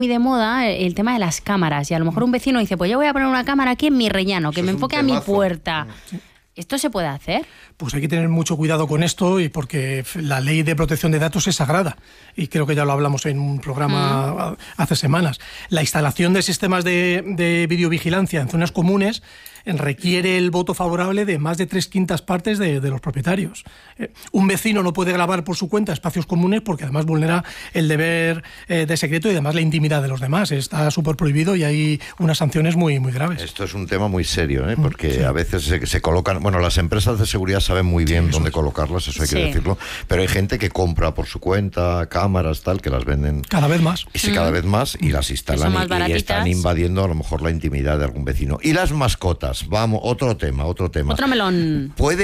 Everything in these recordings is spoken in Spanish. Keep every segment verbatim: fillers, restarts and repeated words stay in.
muy de moda el tema de las cámaras y a lo mejor un vecino dice, pues yo voy a poner una cámara aquí en mi rellano, que me enfoque a mi puerta. ¿Esto se puede hacer? Pues hay que tener mucho cuidado con esto y porque la ley de protección de datos es sagrada y creo que ya lo hablamos en un programa mm. hace semanas. La instalación de sistemas de, de videovigilancia en zonas comunes requiere el voto favorable de más de tres quintas partes de, de los propietarios. Eh, un vecino no puede grabar por su cuenta espacios comunes porque además vulnera el deber eh, de secreto y además la intimidad de los demás. Está súper prohibido y hay unas sanciones muy, muy graves. Esto es un tema muy serio, ¿eh? Porque sí. a veces se, se colocan... Bueno, las empresas de seguridad saben muy bien sí, dónde es. colocarlas, eso hay sí. que decirlo, pero hay gente que compra por su cuenta cámaras, tal, que las venden... Cada vez más. Y sí, mm. cada vez más, y las instalan y, y están invadiendo a lo mejor la intimidad de algún vecino. Y las mascotas. Vamos, otro tema, otro tema. Otro melón. ¿Puede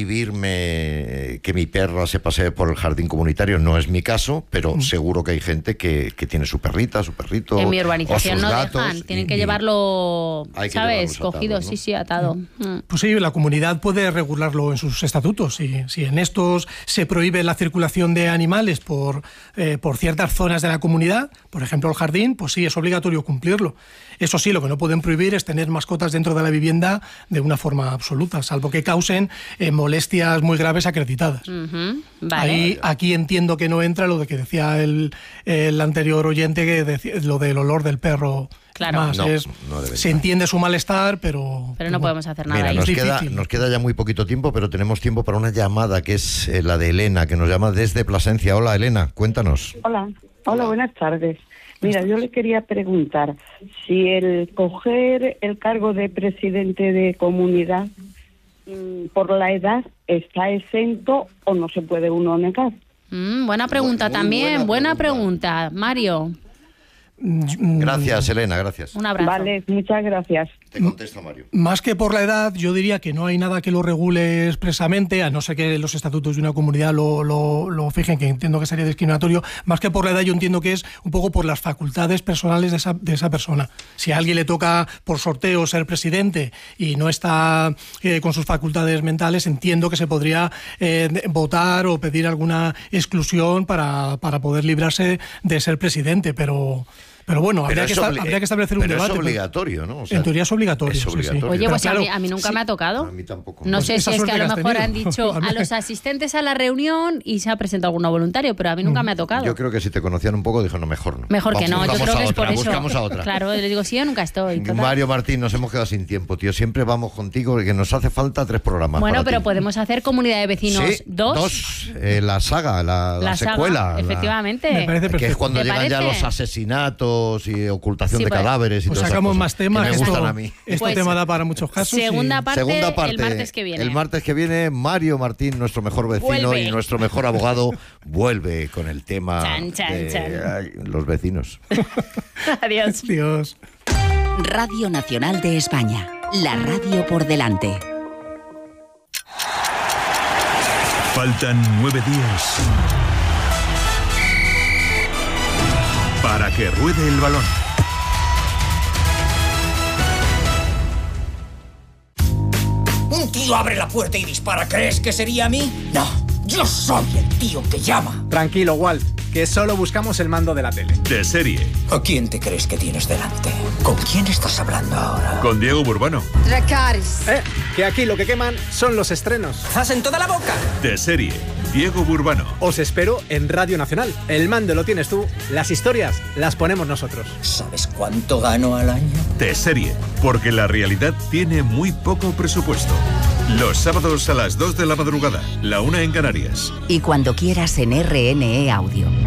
prohibirme que mi perra se pasee por el jardín comunitario? No es mi caso, pero mm. seguro que hay gente que, que tiene su perrita, su perrito. En mi urbanización o sus no gatos, dejan, tienen y, que llevarlo, que ¿sabes? Cogido, atado, ¿no? sí, sí, atado. Mm. Pues sí, la comunidad puede regularlo en sus estatutos. Si, si en estos se prohíbe la circulación de animales por, eh, por ciertas zonas de la comunidad, por ejemplo el jardín, pues sí, es obligatorio cumplirlo. Eso sí, lo que no pueden prohibir es tener mascotas dentro de la vivienda de una forma absoluta, salvo que causen eh, molestias muy graves acreditadas. Uh-huh. Vale. Ahí, aquí entiendo que no entra lo de que decía el, el anterior oyente, que decía, lo del olor del perro. Claro. Más, no, es, no se entiende su malestar, pero... Pero no bueno, podemos hacer nada. Mira, ahí. nos, queda, nos queda ya muy poquito tiempo, pero tenemos tiempo para una llamada que es eh, la de Elena, que nos llama desde Plasencia. Hola, Elena, cuéntanos. Hola, hola, buenas tardes. Mira, yo le quería preguntar si el coger el cargo de presidente de comunidad mmm, por la edad está exento o no se puede uno negar. Mm, buena pregunta muy también, buena pregunta. buena pregunta, Mario. Gracias, Elena, gracias. Un abrazo. Vale, muchas gracias. Te contesta Mario. Más que por la edad, yo diría que no hay nada que lo regule expresamente, a no ser que los estatutos de una comunidad lo, lo, lo fijen, que entiendo que sería discriminatorio. Más que por la edad, yo entiendo que es un poco por las facultades personales de esa, de esa persona. Si a alguien le toca por sorteo ser presidente y no está eh, con sus facultades mentales, entiendo que se podría eh, votar o pedir alguna exclusión para, para poder librarse de ser presidente, pero... Pero bueno, pero habría, que estar, habría que establecer un pero debate. Pero es obligatorio, ¿no? O sea, en teoría es obligatorio. Es obligatorio. Sí, sí. Oye, pues claro, a, mí, a mí nunca sí. me ha tocado. A mí tampoco. No pues sé si es que a lo mejor han dicho a los asistentes a la reunión y se ha presentado alguno voluntario, pero a mí nunca me ha tocado. Yo creo que si te conocían un poco, dijo, no, mejor no. Mejor Vamos, que no, yo creo que es otra, por eso. Buscamos a otra. Claro, les digo, sí, yo nunca estoy. Total. Mario Martín, nos hemos quedado sin tiempo, tío. Siempre vamos contigo, que nos hace falta tres programas. Bueno, pero ti. podemos hacer Comunidad de Vecinos sí, dos. Dos, eh, la saga, la, la, la secuela. Saga, efectivamente. La, me parece perfecto. Que es cuando llegan parece? ya los asesinatos y ocultación sí, de pues, cadáveres. Y pues sacamos más temas. me esto, gustan a mí. Este pues, tema da para muchos casos. Segunda, y... parte, segunda parte, el martes que viene. El martes que viene, Mario Martín, nuestro mejor vecino vuelve. y nuestro mejor abogado, vuelve con el tema chan, chan, de chan. Ay, los vecinos. Adiós. Adiós. Radio Nacional de España. La radio por delante. Faltan nueve días para que ruede el balón. Un tío abre la puerta y dispara. ¿Crees que sería a mí? No, yo soy el tío que llama. Tranquilo, Walt, que solo buscamos el mando de la tele. De serie. ¿A quién te crees que tienes delante? ¿Con quién estás hablando ahora? Con Diego Burbano. Dracarys. Eh, que aquí lo que queman son los estrenos. ¡Zas en toda la boca! De serie. Diego Burbano. Os espero en Radio Nacional. El mando lo tienes tú, las historias las ponemos nosotros. ¿Sabes cuánto gano al año? De serie, porque la realidad tiene muy poco presupuesto. Los sábados a las dos de la madrugada, la una en Canarias. Y cuando quieras en R N E Audio.